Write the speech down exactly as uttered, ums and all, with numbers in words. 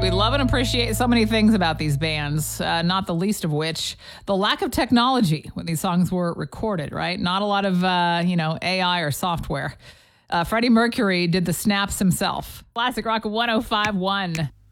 We love and appreciate so many things about these bands, uh, not the least of which the lack of technology when these songs were recorded, right? Not a lot of, uh, you know, A I or software. Uh, Freddie Mercury did the snaps himself. Classic Rock one oh five point one.